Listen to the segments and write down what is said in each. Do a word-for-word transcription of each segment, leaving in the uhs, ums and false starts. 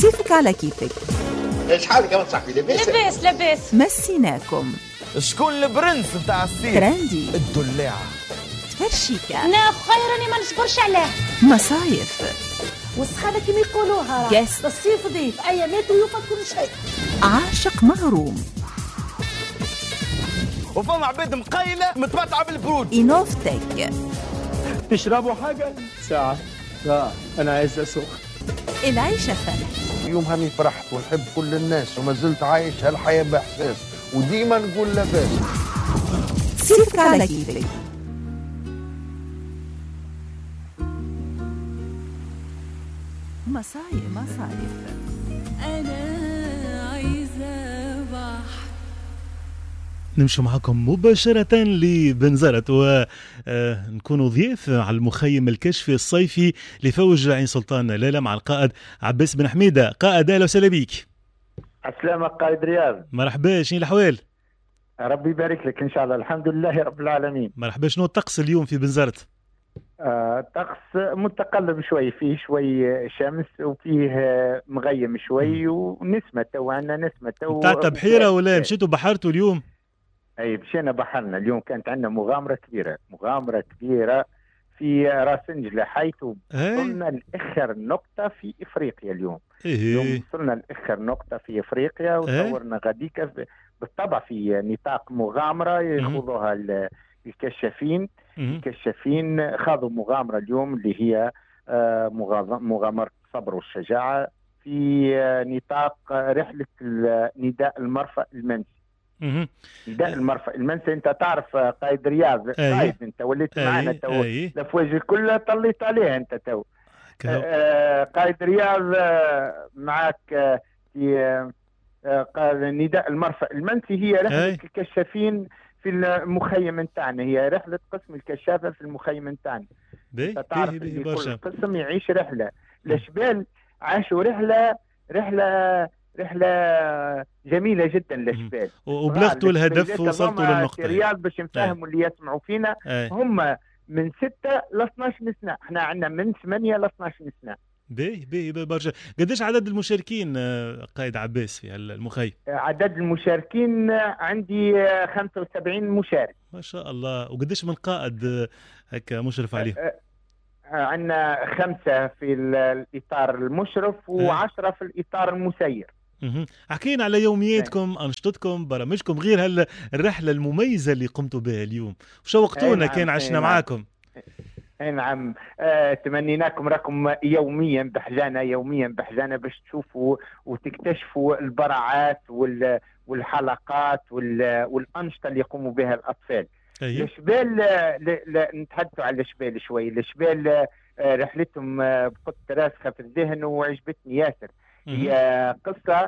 كيفك على كيفك. ايش حالك يا صاحبي؟ لاباس لاباس لاباس. مسيناكم. شكون البرنس نتاع الصيف؟ ترندي. الدلاعة. تفرشيكا. انا خيرني ما نصبرش عليه. مصايف. والسخانه كيما يقولوها Guest. الصيف ضيف ايامات ويوفى كل شيء. عاشق مغروم. وفما عباد مقيلة متبطعة بالبرود. إينوفتك. تشربوا حاجة؟ ساعة ساعة أنا عايز أسوق. العيشة فن. يوم هاني فرحت ونحب كل الناس وما زلت عايش هالحياة بإحساس وديما نقول لاباس. كيفك على كيفك. مصايف مصايف. أنا عايزة بحر. نمشي معكم مباشرة لبنزرت ونكون ضيف على المخيم الكشفي الصيفي لفوج عين سلطان ليلى مع القائد عباس بن حميدة. قائد أهلا وسهلا بيك. السلام قائد رياض. مرحبا، شنو الأحوال؟ ربي يبارك لك إن شاء الله. الحمد لله رب العالمين. مرحبا. شنو الطقس اليوم في بنزرت؟ آه، طقس متقلب شوي، فيه شوي شمس وفيه مغيم شوي ونسمة تو عندنا نسمة تو. بتاعت بحيرة ولا مشيتوا بحرتوا اليوم؟ اي مشينا بحرنا اليوم. كانت عندنا مغامرة كبيرة مغامرة كبيرة في راسنجلة حيث وصلنا لآخر نقطة في إفريقيا اليوم. إيه. اليوم وصلنا لآخر نقطة في إفريقيا وصورنا غاديكا بالطبع في نطاق مغامرة يخوضوها الكشافين. الكشافين خاضوا مغامرة اليوم اللي هي مغامرة الصبر والشجاعة في نطاق رحلة نداء المرفأ المنسي. نداء المرفأ المنسي. انت تعرف قائد رياض. قائد انت وليت معنا تو الافواج الكل طليت عليها انت تو. آه قائد رياض آه معك آه في آه نداء المرفأ المنسي هي رحلة الكشافين في المخيم نتاعنا. هي رحلة قسم الكشافة في المخيم نتاعنا. انت تعرف اللي كل قسم يعيش رحلة. الأشبال عاشوا رحلة رحلة رحلة جميلة جدا للشباب. وبلغتوا الهدف ووصلتوا للنقطة. رياض باش نفهموا اللي يسمعوا فينا. أي. هم من ستة ل اثناش سنة. احنا عندنا من ثمانية ل اثناش سنة. باهي باهي برشا. قديش عدد المشاركين قائد عباس في المخيم؟ عدد المشاركين عندي خمسة وسبعين مشارك. ما شاء الله. وقديش من قائد هكا مشرف عليهم؟ عندنا خمسة في الإطار المشرف وعشرة في الإطار المسير. حكينا على يومياتكم، أنشطتكم، برامجكم، غير هالرحلة المميزة اللي قمتوا بها اليوم. وشوقتونا كان عشنا معاكم. اي نعم. آه، تمنيناكم راكم يوميا بحجانة يوميا بحجانة باش تشوفوا وتكتشفوا البراعات والحلقات والأنشطة اللي يقوموا بها الأطفال. أيه. الشبال نتحدثوا على الشبال شوي. الشبال آه رحلتهم آه بقت راسخة في الذهن وعجبتني ياسر. هي قصة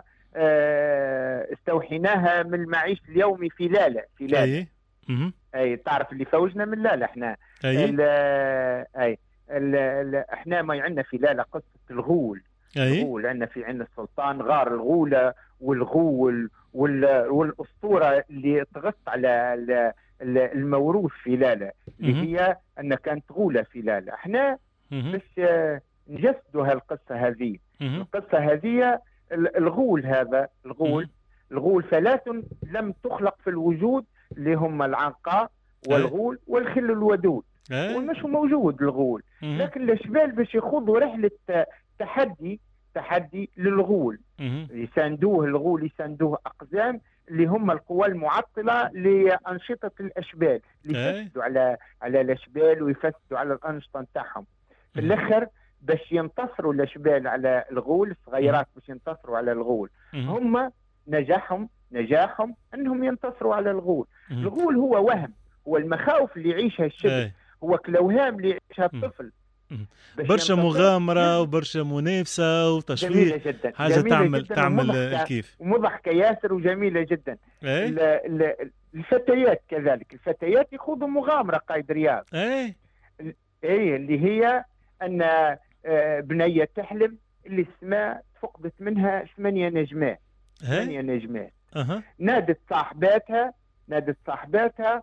آه استوحيناها من المعيش اليومي في لالا في لالا. أيه. اي تعرف اللي فوجنا من لالا احنا. أيه. ال اي ال ال احنا ما عندنا في لالا قصة الغول. أيه. الغول عندنا في عندنا السلطان غار الغولة والغول والأسطورة اللي طغت على الموروث في لالا اللي هي أن كانت غولة في لالا. احنا باش نجسدوا هالقصة هذه. القصة هذه الغول هذا الغول الغول ثلاث لم تخلق في الوجود اللي هم العنقاء والغول والخل الودود. ومش موجود الغول. لكن الشبال باش يخوضوا رحلة تحدي تحدي للغول. يساندوه الغول يساندوه أقزام اللي هم القوى المعطلة لأنشطة الأشبال اللي يفسدوا على على الأشبال ويفسدوا على الأنشطة نتاعهم. في الآخر باش ينتصروا الأشبال على الغول الصغيرات باش ينتصروا على الغول. هم نجاحهم نجاحهم أنهم ينتصروا على الغول. الغول هو وهم. هو المخاوف اللي يعيشها الشبل. هو كالأوهام اللي يعيشها الطفل. برشا مغامرة وبرشا منافسة وتشويق. جدا. حاجة جميلة تعمل جداً تعمل الكيف. ومضحكة ياسر وجميلة جدا. ايه؟ الفتيات كذلك. الفتيات يخوضوا مغامرة قائد رياض. ايه ايه اللي هي أن بنية تحلم اللي السماء فقدت منها ثمانية نجمات. ثمانية نجمات. أه. نادت صاحباتها نادت صاحباتها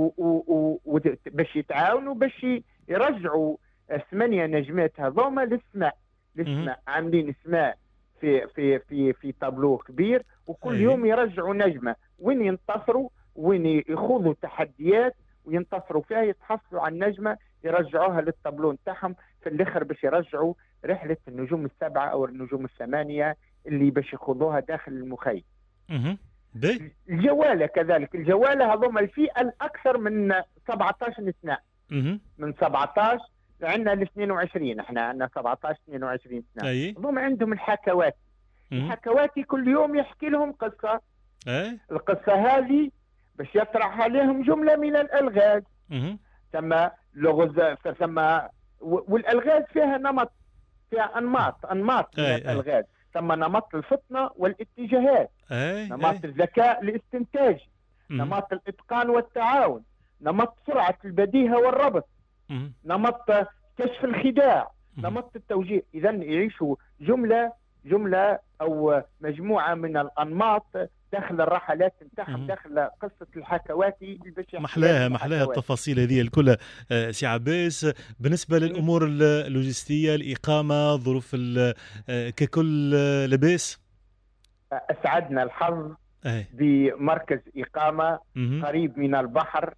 باش يتعاونوا باش يرجعوا ثمانية نجمات هذوما للسماء. للسماء عاملين سماء في في في في تابلو كبير، وكل أي. يوم يرجعوا نجمه، وين ينتصروا وين يخوضوا تحديات وينتصروا فيها يتحصلوا على النجمه يرجعوها للتابلو نتاعهم في الاخر باش يرجعوا رحله النجوم السبعه او النجوم الثمانيه اللي باش يخوضوها داخل المخيم. اها باهي. الجواله كذلك، الجواله هذوما الفئه الاكثر من سبعطاش اثناء. اها من سبعطاش عندنا ل اثنين وعشرين، احنا عندنا سبعطاش اثنين وعشرين سنه. اي هذوما عندهم الحكواتي. مهم. الحكواتي كل يوم يحكي لهم قصه. اي القصه هذه باش يطرح عليهم جمله من الالغاز. اها ثم لغز ثم والالغاز فيها نمط، فيها انماط انماط من أي. الالغاز. ثم نمط الفطنه والاتجاهات، اي نمط الذكاء الاستنتاجي، مهم. نمط الاتقان والتعاون، نمط سرعه البديهه والربط، مهم. نمط كشف الخداع، مم. نمط التوجيه. اذا يعيشوا جمله جمله او مجموعه من الانماط داخل الرحلات نتاعهم، مم. داخل قصه الحكواتي اللي باش يحكيها محلاها محلاها الحكواتي. التفاصيل هذه الكل. آه، سي عباس، بالنسبه للامور اللوجستيه، الاقامه، ظروف ال- آه، ككل، آه، لاباس؟ اسعدنا الحظ اي بمركز اقامه مهم. قريب من البحر.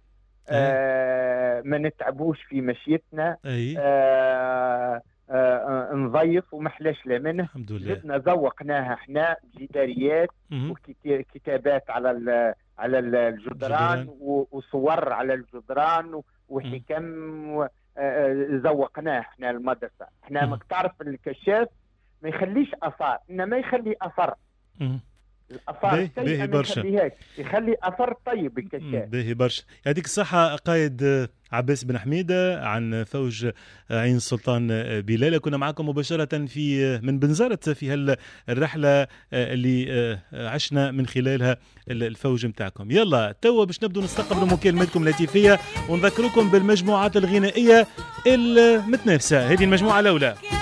آه ما نتعبوش في مشيتنا. اي آه آه نضيف ومحلاش لا منه. الحمد لله. جبنا ذوقناها احنا جداريات مهم. وكتابات على ال- على ال- الجدران الجدران. و- وصور على الجدران و- وحكم و- آه، ذوقناه احنا المدرسه. احنا مم. ما تعرف الكشاف ما يخليش اثار، انما يخلي اثر. مهم. الاثار باهي- السيئه باهي ما برشا. يخليهاش، يخلي اثر طيب الكشاف. باهي برشا. يعطيك الصحة قائد آه، عباس بن حميدة عن فوج آه، عين السلطان آه، بلال. كنا معكم مباشرة في آه، من بنزرت في هالرحلة آه، اللي آه، عشنا من خلالها ال- الفوج متاعكم. يلا توا باش نبدو نستقبلوا مكالماتكم الهاتفية ونذكركم بالمجموعات الغنائية المتنافسة. هذه المجموعة الأولى.